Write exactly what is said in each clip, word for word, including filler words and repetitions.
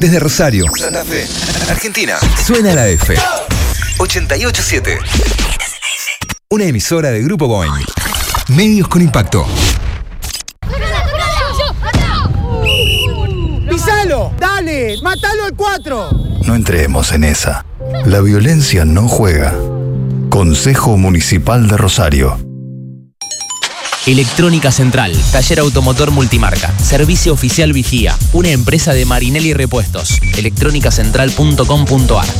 Desde Rosario, Santa Fe, Argentina, suena la F. ochenta y ocho siete. Una emisora de Grupo Boeing. Medios con impacto. ¡Pisalo! ¡Dale! ¡Mátalo al cuatro! No entremos en esa. La violencia no juega. Consejo Municipal de Rosario. Electrónica Central, taller automotor multimarca, servicio oficial vigía, una empresa de Marinelli Repuestos, electrónica central punto com punto a r.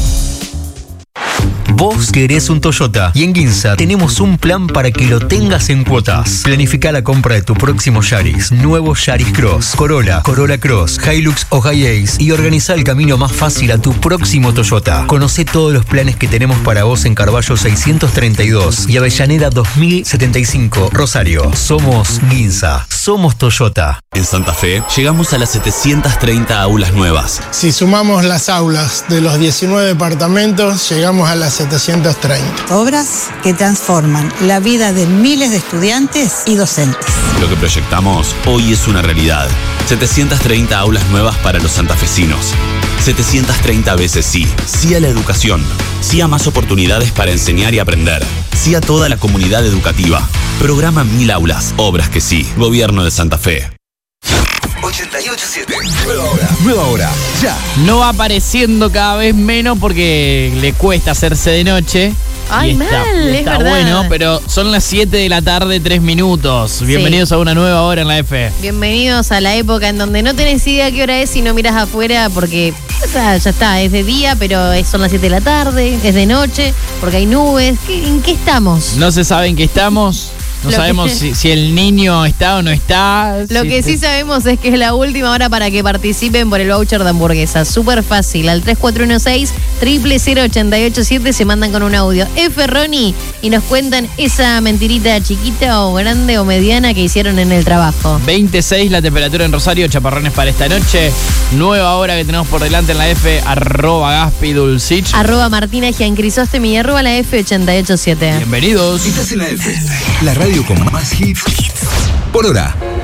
Vos querés un Toyota y en Ginza tenemos un plan para que lo tengas en cuotas. Planifica la compra de tu próximo Yaris, nuevo Yaris Cross, Corolla, Corolla Cross, Hilux o Hi-Ace y organiza el camino más fácil a tu próximo Toyota. Conocé todos los planes que tenemos para vos en Carballo seiscientos treinta y dos y Avellaneda dos mil setenta y cinco, Rosario. Somos Ginza, somos Toyota. En Santa Fe llegamos a las setecientas treinta aulas nuevas. Si sumamos las aulas de los diecinueve departamentos, llegamos a las setecientos treinta. Obras que transforman la vida de miles de estudiantes y docentes. Lo que proyectamos hoy es una realidad. setecientas treinta aulas nuevas para los santafesinos. setecientas treinta veces sí. Sí a la educación. Sí a más oportunidades para enseñar y aprender. Sí a toda la comunidad educativa. Programa Mil Aulas. Obras que sí. Gobierno de Santa Fe. ochenta y ocho siete. Nueva hora. Nueva hora. Ya. No va apareciendo cada vez menos porque le cuesta hacerse de noche. Ay, y está, mal, y es está verdad. bueno, pero son las siete de la tarde, tres minutos. Bienvenidos a una nueva hora en la F. Bienvenidos a la época en donde no tenés idea qué hora es y no miras afuera porque o sea, ya está, es de día, pero es- son las siete de la tarde, es de noche, porque hay nubes. ¿Qué- ¿En qué estamos? No se sabe en qué estamos. No Lo sabemos que- si, si el niño está o no está. Lo si que te- sí sabemos es que es la última hora para que participen por el voucher de hamburguesa. Súper fácil. Al tres cuatro uno seis, cero cero cero, ocho ocho siete se mandan con un audio F Ronnie y nos cuentan esa mentirita chiquita o grande o mediana que hicieron en el trabajo. veintiséis la temperatura en Rosario, chaparrones para esta noche. Nueva hora que tenemos por delante en la F, arroba Gaspi Dulcich. Arroba Martina Giancrisóstomi y arroba la F ochenta y ocho siete. Bienvenidos. Estás en la F. La radio con más hits por hora.